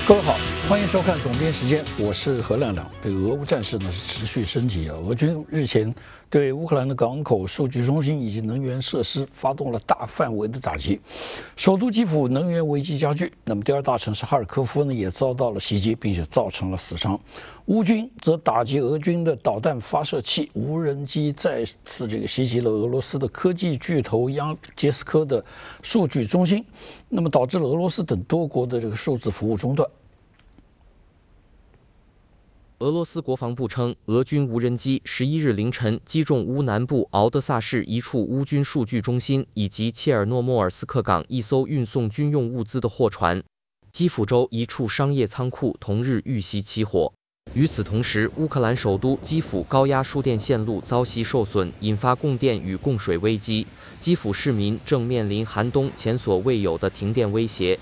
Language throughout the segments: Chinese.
各位好，欢迎收看总编时间，我是何亮亮。这个俄乌战事呢是持续升级啊，俄军日前对乌克兰的港口、数据中心以及能源设施发动了大范围的打击，首都基辅能源危机加剧。那么第二大城市哈尔科夫呢也遭到了袭击，并且造成了死伤。乌军则打击俄军的导弹发射器、无人机，再次袭击了俄罗斯的科技巨头央杰斯科的数据中心，那么导致了俄罗斯等多国的数字服务中断。 俄罗斯国防部称，俄军无人机11日凌晨击中乌南部敖德萨市一处乌军数据中心以及切尔诺莫尔斯克港一艘运送军用物资的货船。基辅州一处商业仓库同日遇袭起火。与此同时，乌克兰首都基辅高压输电线路遭袭受损，引发供电与供水危机。基辅市民正面临寒冬前所未有的停电威胁。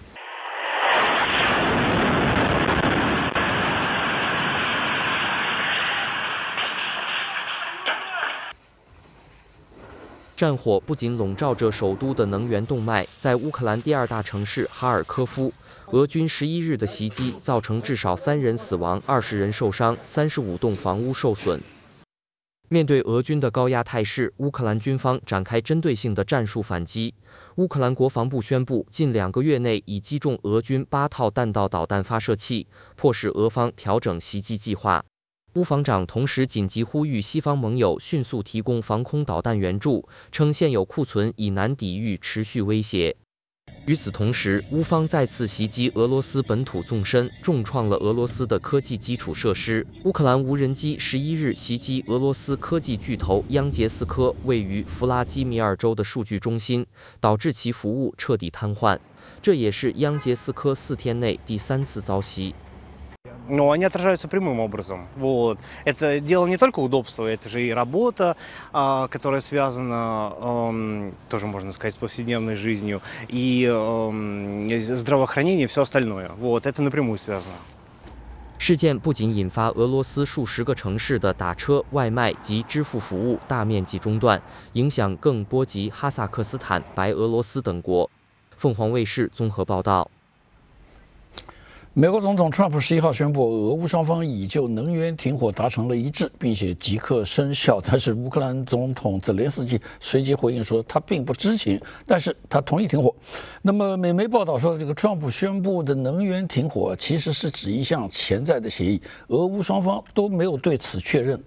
战火不仅笼罩着首都的能源动脉，在乌克兰第二大城市哈尔科夫，俄军11日的袭击造成至少3人死亡、20人受伤，35栋房屋受损。面对俄军的高压态势，乌克兰军方展开针对性的战术反击。乌克兰国防部宣布，近2个月内已击中俄军8套弹道导弹发射器，迫使俄方调整袭击计划。乌防长同时紧急呼吁西方盟友迅速提供防空导弹援助，称现有库存已难抵御持续威胁。与此同时，乌方再次袭击俄罗斯本土纵深，重创了俄罗斯的科技基础设施。乌克兰无人机11日袭击俄罗斯科技巨头央杰斯科位于弗拉基米尔州的数据中心，导致其服务彻底瘫痪。这也是央杰斯科4天内第3次遭袭。 Но они отражаются прямым образом. Вот. Это дело не только удобства, это же и работа, которая связана, тоже можно сказать, с повседневной жизнью, и здравоохранение, и все остальное. Вот. Это напрямую связано. 事件不仅引发俄罗斯数十个城市的打车、外卖及支付服务大面积中断，影响更波及哈萨克斯坦、白俄罗斯等国。凤凰卫视综合报道。 美国总统川普11号宣布，俄乌双方已就能源停火达成了一致，并且即刻生效。但是乌克兰总统泽连斯基随即回应说，他并不知情，但是他同意停火。那么美媒报道说，这个川普宣布的能源停火其实是指一项潜在的协议，俄乌双方都没有对此确认。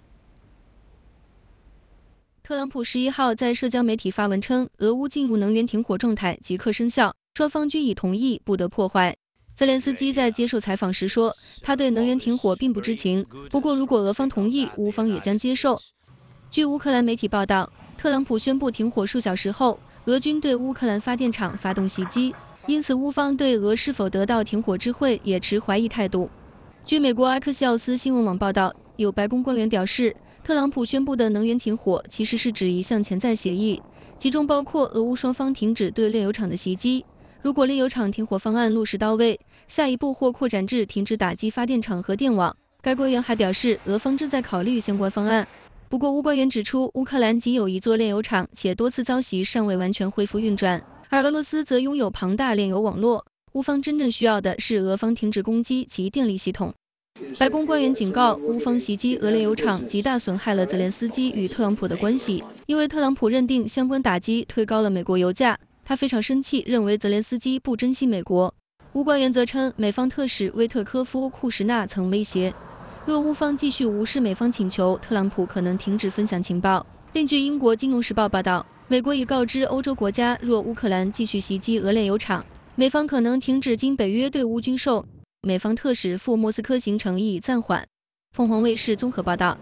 特朗普11号在社交媒体发文称，俄乌进入能源停火状态，即刻生效，双方均已同意，不得破坏。泽连斯基在接受采访时说，他对能源停火并不知情，不过如果俄方同意，乌方也将接受。据乌克兰媒体报道，特朗普宣布停火数小时后，俄军对乌克兰发电厂发动袭击，因此乌方对俄是否得到停火知会也持怀疑态度。据美国阿克西奥斯新闻网报道，有白宫官员表示，特朗普宣布的能源停火其实是指一项潜在协议，其中包括俄乌双方停止对炼油厂的袭击。如果炼油厂停火方案落实到位，下一步或扩展至停止打击发电厂和电网。该官员还表示，俄方正在考虑相关方案。不过，乌官员指出，乌克兰仅有一座炼油厂，且多次遭袭尚未完全恢复运转，而俄罗斯则拥有庞大炼油网络。乌方真正需要的是俄方停止攻击其电力系统。白宫官员警告，乌方袭击俄炼油厂极大损害了泽连斯基与特朗普的关系，因为特朗普认定相关打击推高了美国油价。他非常生气，认为泽连斯基不珍惜美国。乌官员则称，美方特使威特科夫·库什纳曾威胁，若乌方继续无视美方请求，特朗普可能停止分享情报。另据英国《金融时报》报道，美国已告知欧洲国家，若乌克兰继续袭击俄炼油厂，美方可能停止经北约对乌军售。美方特使赴莫斯科行程亦已暂缓。凤凰卫视综合报道。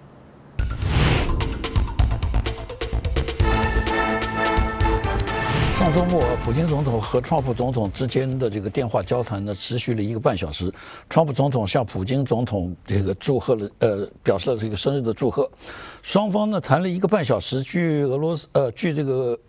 上周末，普京总统和川普总统之间的这个电话交谈呢，持续了1个半小时。川普总统向普京总统这个表示了这个生日的祝贺。双方呢谈了1个半小时。据这个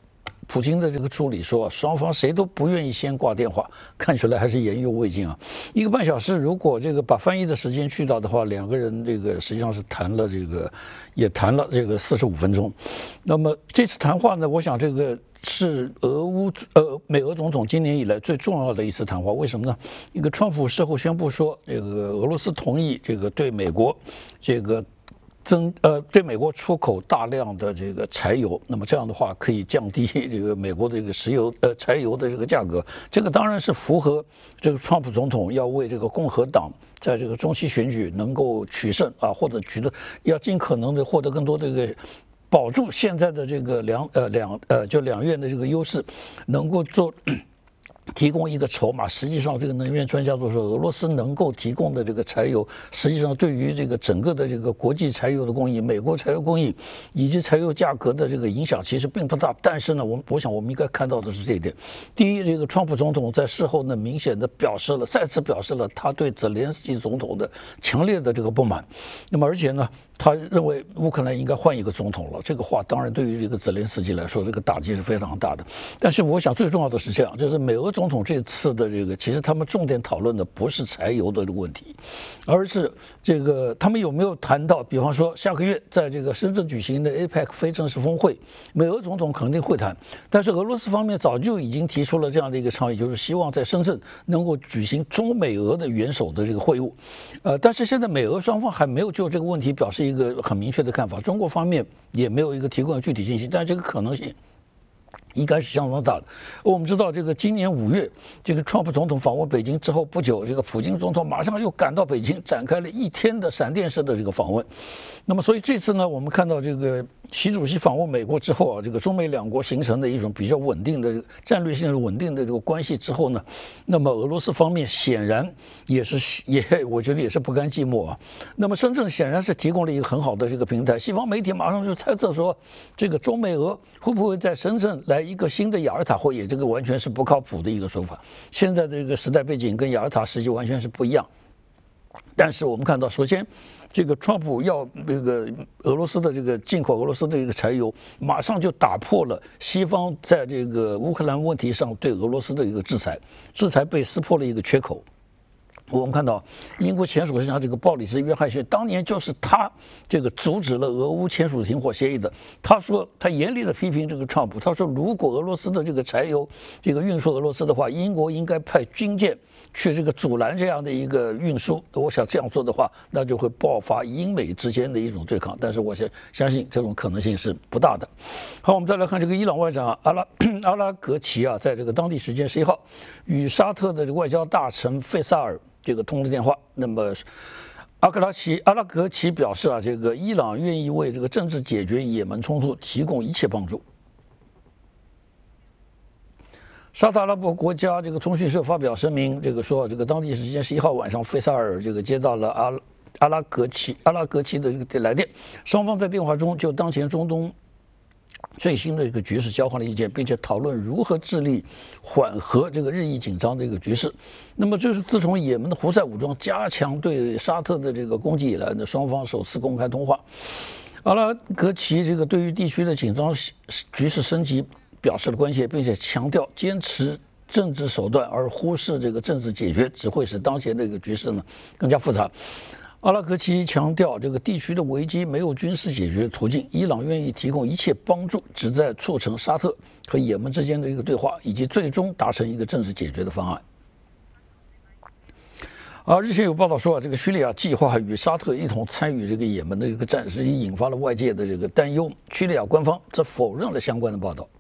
普京的这个助理说，双方谁都不愿意先挂电话，看起来还是言犹未尽啊。1个半小时，如果这个把翻译的时间去掉的话2个人这个实际上是谈了也谈了这个45分钟。那么这次谈话呢，我想这个是美俄总统今年以来最重要的一次谈话。为什么呢？一个川普事后宣布说，这个俄罗斯同意这个对美国这个对美国出口大量的这个柴油，那么这样的话可以降低这个美国的这个柴油的这个价格。这个当然是符合这个川普总统要为这个共和党在这个中期选举能够取胜啊，或者要尽可能的获得更多这个。保住现在的这个两院的这个优势，能够提供一个筹码。实际上，这个能源专家都说，俄罗斯能够提供的这个柴油，实际上对于这个整个的这个国际柴油的供应、美国柴油供应以及柴油价格的这个影响其实并不大。但是呢，我想我们应该看到的是这一点：第一，这个川普总统在事后呢，明显的再次表示了他对泽连斯基总统的强烈的这个不满。那么而且呢，他认为乌克兰应该换一个总统了。这个话当然对于这个泽连斯基来说，这个打击是非常大的。但是我想最重要的是这样，就是美俄总统这次的这个，其实他们重点讨论的不是柴油的这个问题，而是这个他们有没有谈到，比方说下个月在这个深圳举行的 APEC 非正式峰会，美俄总统肯定会谈，但是俄罗斯方面早就已经提出了这样的一个倡议，就是希望在深圳能够举行中美俄的元首的这个会晤。但是现在美俄双方还没有就这个问题表示一个很明确的看法，中国方面也没有一个提供具体信息，但这个可能性应该是相当大的。我们知道，这个今年5月，这个川普总统访问北京之后不久，这个普京总统马上又赶到北京，展开了1天的闪电式的这个访问。那么，所以这次呢，我们看到这个习主席访问美国之后啊，这个中美两国形成的一种比较稳定的战略性稳定的这个关系之后呢，那么俄罗斯方面显然我觉得也是不甘寂寞啊。那么深圳显然是提供了一个很好的这个平台，西方媒体马上就猜测说，这个中美俄会不会在深圳来一个新的雅尔塔会议？这个完全是不靠谱的一个说法。现在的这个时代背景跟雅尔塔实际完全是不一样。但是我们看到，首先，这个川普要这个俄罗斯的这个进口俄罗斯的这个柴油，马上就打破了西方在这个乌克兰问题上对俄罗斯的一个制裁被撕破了一个缺口。我们看到英国前首相这个鲍里斯·约翰逊，当年就是他这个阻止了俄乌签署停火协议的。他说他严厉的批评这个川普，他说如果俄罗斯的这个柴油这个运输俄罗斯的话，英国应该派军舰去这个阻拦这样的一个运输。我想这样做的话，那就会爆发英美之间的一种对抗。但是我相信这种可能性是不大的。好，我们再来看这个伊朗外长阿拉格齐啊，在这个当地时间11号与沙特的这个外交大臣费萨尔这个通了电话。那么阿拉格齐表示啊，这个伊朗愿意为这个政治解决也门冲突提供一切帮助。沙特阿拉伯国家这个通讯社发表声明，这个说这个当地时间11号晚上，费萨尔这个接到了阿拉格齐的这个来电，双方在电话中就当前中东最新的这个局势交换了意见，并且讨论如何致力缓和这个日益紧张的一个局势。那么这是自从也门的胡塞武装加强对沙特的这个攻击以来呢，双方首次公开通话。阿拉格齐这个对于地区的紧张局势升级表示了关切，并且强调坚持政治手段而忽视这个政治解决，只会使当前的这个局势呢更加复杂。阿拉格齐强调，这个地区的危机没有军事解决途径，伊朗愿意提供一切帮助，旨在促成沙特和也门之间的一个对话，以及最终达成一个政治解决的方案。日前有报道说，这个叙利亚计划与沙特一同参与这个也门的这个战事，引发了外界的这个担忧。叙利亚官方则否认了相关的报道。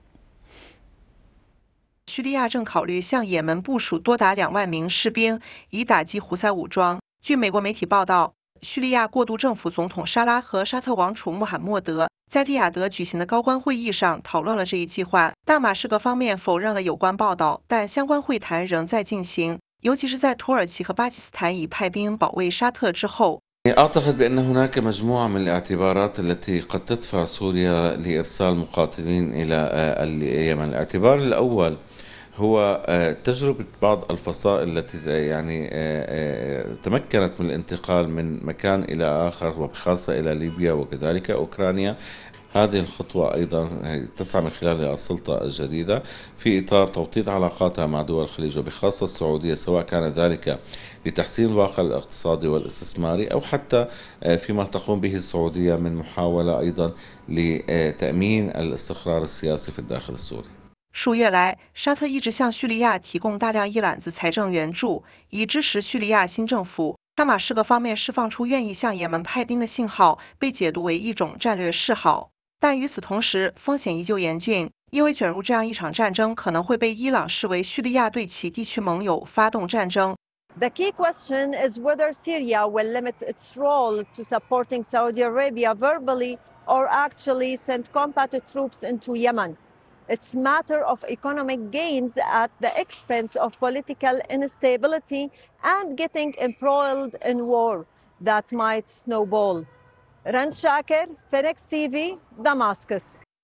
叙利亚正考虑向也门部署多达2万名士兵，以打击胡塞武装。据美国媒体报道，叙利亚过渡政府总统沙拉和沙特王储穆罕默德在利雅得举行的高官会议上讨论了这一计划。大马士革方面否认了有关报道，但相关会谈仍在进行，尤其是在土耳其和巴基斯坦已派兵保卫沙特之后。 أعتقد بأن هناك مجموعة من الاعتبارات التي قد تدفع سوريا لإرسال مقاتلين إلى اليمن. الاعتبار الأول هو تجربة بعض الفصائل التي يعني تمكنت من الانتقال من مكان إلى آخر وبخاصة إلى ليبيا وكذلك أوكرانيا. هذه الخطوة أيضا تسعى من خلالها السلطة الجديدة في إطار توطيد علاقاتها مع دول الخليج وبخاصة السعودية، سواء كان ذلك لتحسين الواقع الاقتصادي والاستثماري أو حتى فيما تقوم به السعودية من محاولة أيضا لتأمين الاستقرار السياسي في الداخل السوري。 数月来，沙特一直向叙利亚提供大量一揽子财政援助，以支持叙利亚新政府。大马士革方面释放出愿意向也门派兵的信号，被解读为一种战略示好。但与此同时，风险依旧严峻，因为卷入这样一场战争，可能会被伊朗视为叙利亚对其地区盟友发动战争。 The key question is whether Syria will limit its role to supporting Saudi Arabia verbally or actually send combat troops into Yemen. It's a matter of economic gains at the expense of political instability and getting embroiled in war that might snowball. Ran Shakir, Phoenix TV, Damascus.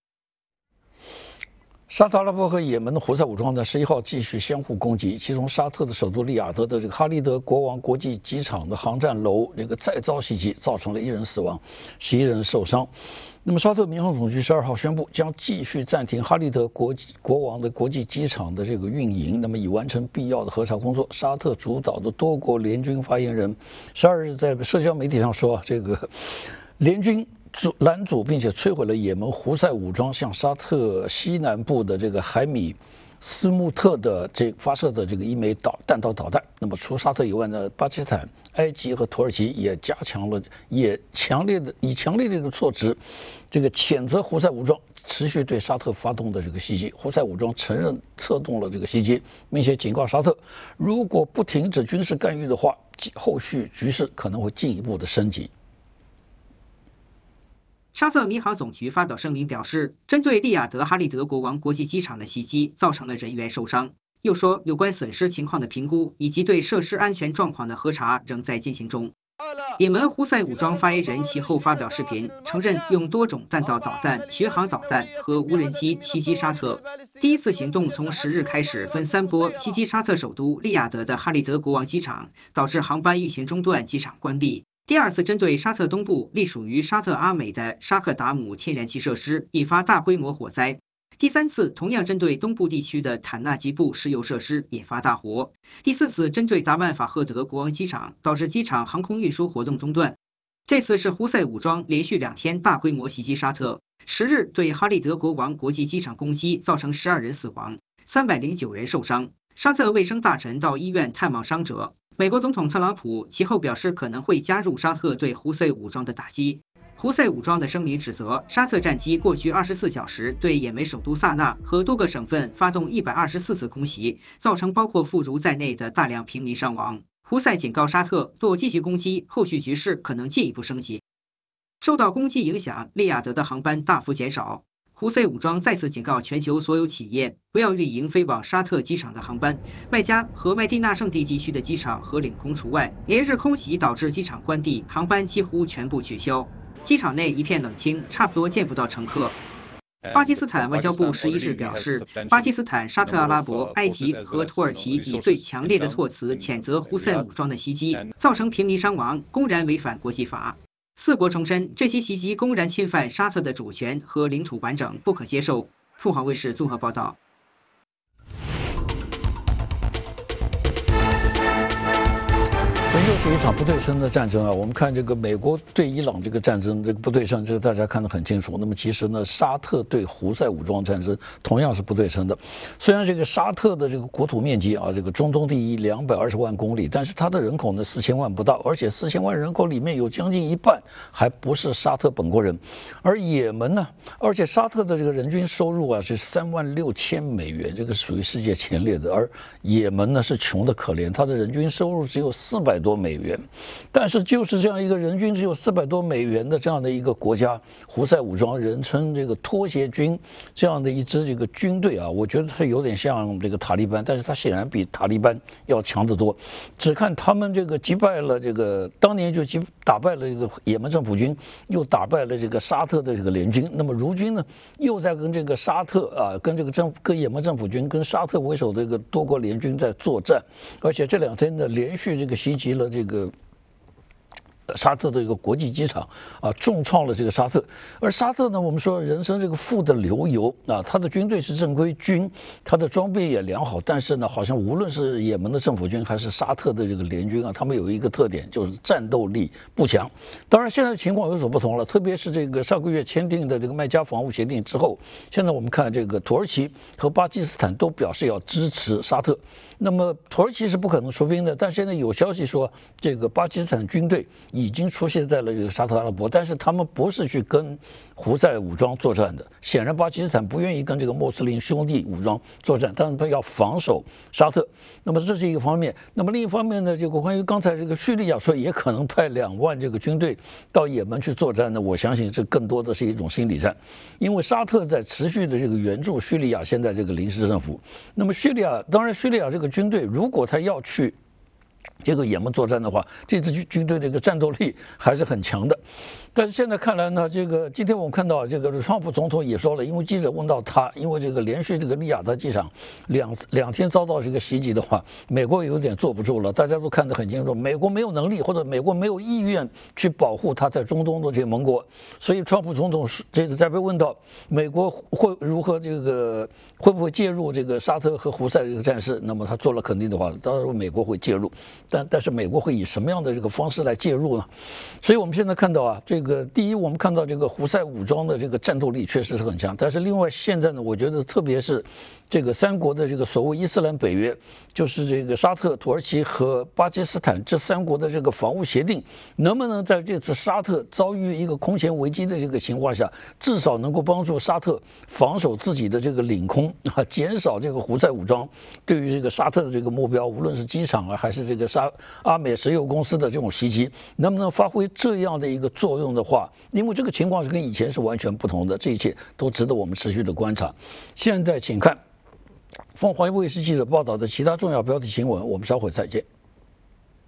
沙特阿拉伯和也门的胡塞武装呢，11号继续相互攻击，其中沙特的首都利雅得的这个哈利德国王国际机场的航站楼这个再遭袭击，造成了1人死亡，11人受伤。那么沙特民航总局12号宣布，将继续暂停哈利德国王的国际机场的这个运营，那么以完成必要的核查工作。沙特主导的多国联军发言人12日在社交媒体上说，这个联军拦阻并且摧毁了也门胡塞武装向沙特西南部的这个海米斯穆特的发射的这个一枚弹道导弹。那么除沙特以外呢，巴基斯坦、埃及和土耳其也强烈的这个措辞，这个谴责胡塞武装持续对沙特发动的这个袭击。胡塞武装承认策动了这个袭击，并且警告沙特，如果不停止军事干预的话，后续局势可能会进一步的升级。 沙特民航总局发表声明表示，针对利雅得哈利德国王国际机场的袭击造成了人员受伤，又说有关损失情况的评估以及对设施安全状况的核查仍在进行中。也门胡塞武装发言人其后发表视频，承认用多种弹道导弹、巡航导弹和无人机袭击沙特。第一次行动从10日开始，分3波袭击沙特首都利雅得的哈利德国王机场，导致航班运行中断，机场关闭。第二次针对沙特东部隶属于沙特阿美的沙克达姆天然气设施，引发大规模火灾。第3次同样针对东部地区的坦纳吉布石油设施，引发大火。第4次针对达曼法赫德国王机场，导致机场航空运输活动中断。这次是胡塞武装连续2天大规模袭击沙特。10日对哈利德国王国际机场攻击，造成12人死亡，309人受伤。沙特卫生大臣到医院探望伤者。美国总统特朗普其后表示可能会加入沙特对胡塞武装的打击。胡塞武装的声明指责沙特战机过去24小时对也门首都萨那和多个省份发动124次空袭，造成包括妇孺在内的大量平民伤亡。胡塞警告沙特，若继续攻击，后续局势可能进一步升级。受到攻击影响，利雅得的航班大幅减少。胡塞武装再次警告全球所有企业不要运营飞往沙特机场的航班，麦加和麦地那圣地地区的机场和领空除外。连日空袭导致机场关闭，航班几乎全部取消。机场内一片冷清，差不多见不到乘客。巴基斯坦外交部11日表示，巴基斯坦、沙特阿拉伯、埃及和土耳其以最强烈的措辞谴责胡塞武装的袭击，造成平民伤亡，公然违反国际法。4国重申，这起袭击公然侵犯沙特的主权和领土完整，不可接受。凤凰卫视综合报道。 这又是一场不对称的战争啊！我们看这个美国对伊朗这个战争，这个不对称，这个大家看得很清楚。那么其实呢，沙特对胡塞武装战争同样是不对称的。虽然这个沙特的这个国土面积啊，这个中东第一，220万公里，但是它的人口呢4000万不到，而且4000万人口里面有将近一半还不是沙特本国人。而也门呢，而且沙特的这个人均收入啊是36000美元，这个属于世界前列的。而也门呢是穷得可怜，它的人均收入只有400多美元，但是就是这样一个人均只有400多美元的这样的一个国家，胡塞武装人称这个拖鞋军这样的一支这个军队啊，我觉得它有点像这个塔利班，但是它显然比塔利班要强得多。只看他们这个击败了这个当年就打败了这个也门政府军，又打败了这个沙特的这个联军，那么如今呢又在跟这个沙特啊跟这个跟也门政府军跟沙特为首的这个多国联军在作战，而且这2天呢连续这个袭击了这个沙特的一个国际机场啊，重创了这个沙特。而沙特呢，我们说人称这个富的流油啊，他的军队是正规军，他的装备也良好，但是呢，好像无论是也门的政府军还是沙特的这个联军啊，他们有一个特点，就是战斗力不强。当然，现在情况有所不同了，特别是这个上个月签订的这个麦加防务协定之后，现在我们看这个土耳其和巴基斯坦都表示要支持沙特。那么土耳其是不可能出兵的，但现在有消息说，这个巴基斯坦军队已经出现在了这个沙特阿拉伯，但是他们不是去跟胡塞武装作战的。显然巴基斯坦不愿意跟这个穆斯林兄弟武装作战，但是他要防守沙特。那么这是一个方面。那么另一方面呢，这个关于刚才这个叙利亚说也可能派2万这个军队到也门去作战呢，我相信这更多的是一种心理战，因为沙特在持续的这个援助叙利亚现在这个临时政府。那么叙利亚当然叙利亚这个军队如果他要去这个也门作战的话，这支军队这个战斗力还是很强的。但是现在看来呢，这个今天我们看到这个川普总统也说了，因为记者问到他，因为这个连续这个利雅得机场两天遭到这个袭击的话，美国有点坐不住了。大家都看得很清楚，美国没有能力或者美国没有意愿去保护他在中东的这些盟国，所以川普总统这次在被问到美国会如何这个会不会介入这个沙特和胡塞这个战事，那么他做了肯定的话，当然美国会介入，但是美国会以什么样的这个方式来介入呢？所以我们现在看到啊，这个第一，我们看到这个胡塞武装的这个战斗力确实是很强，但是另外现在呢，我觉得特别是这个3国的这个所谓伊斯兰北约，就是这个沙特、土耳其和巴基斯坦这3国的这个防务协定，能不能在这次沙特遭遇一个空前危机的这个情况下，至少能够帮助沙特防守自己的这个领空啊，减少这个胡塞武装对于这个沙特的这个目标，无论是机场啊还是这个阿美石油公司的这种袭击，能不能发挥这样的一个作用的话，因为这个情况是跟以前是完全不同的，这一切都值得我们持续的观察。现在请看凤凰卫视记者报道的其他重要标题新闻，我们稍后再见。